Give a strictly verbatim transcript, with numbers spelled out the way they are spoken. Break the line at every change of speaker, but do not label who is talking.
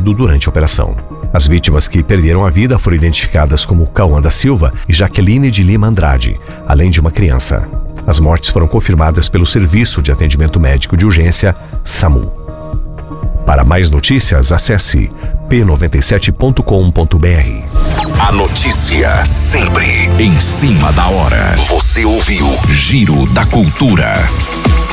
sofrido durante a operação. As vítimas que perderam a vida foram identificadas como Cauã da Silva e Jaqueline de Lima Andrade, além de uma criança. As mortes foram confirmadas pelo Serviço de Atendimento Médico de Urgência, SAMU. Para mais notícias, acesse p noventa e sete ponto com ponto b r.
A notícia sempre em cima da hora. Você ouviu Giro da Cultura.